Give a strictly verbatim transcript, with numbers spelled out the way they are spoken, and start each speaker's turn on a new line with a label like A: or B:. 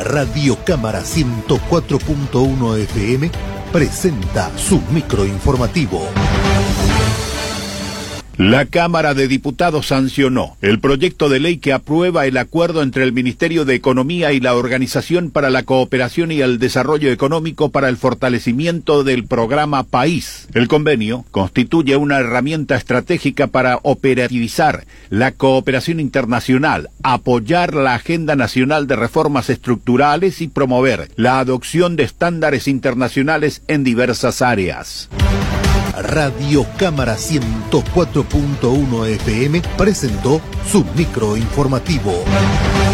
A: Radio Cámara ciento cuatro punto uno F M presenta su microinformativo.
B: La Cámara de Diputados sancionó el proyecto de ley que aprueba el acuerdo entre el Ministerio de Economía y la Organización para la Cooperación y el Desarrollo Económico para el fortalecimiento del programa País. El convenio constituye una herramienta estratégica para operativizar la cooperación internacional, apoyar la Agenda Nacional de Reformas Estructurales y promover la adopción de estándares internacionales en diversas áreas.
A: Radio Cámara ciento cuatro punto uno F M presentó su microinformativo.